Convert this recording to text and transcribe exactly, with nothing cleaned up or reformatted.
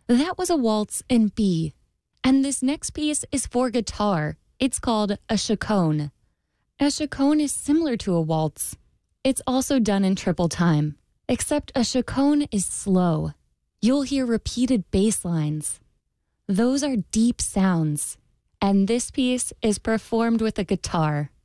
That was a waltz in B. And this next piece is for guitar. It's called a chaconne. A chaconne is similar to a waltz. It's also done in triple time, except a chaconne is slow. You'll hear repeated bass lines. Those are deep sounds. And this piece is performed with a guitar.